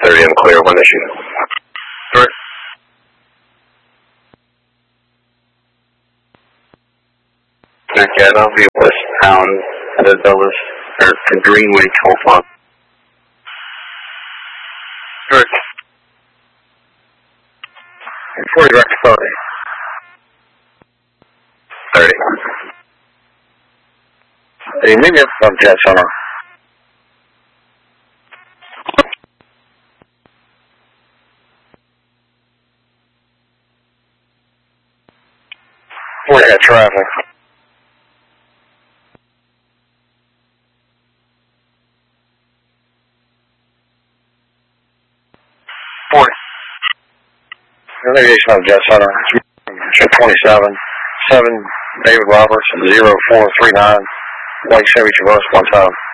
30, I'm clear, one issue. Correct. Okay, that'll be westbound at the Dulles, or to Greenway, Tulsa. Correct. 40 direct 30. 30. Hey, meet me up on Jet Center. We got traffic. Navigation on Jet Center. 27. 7 David Roberts 0439. Lake Chevy Traverse 1 time.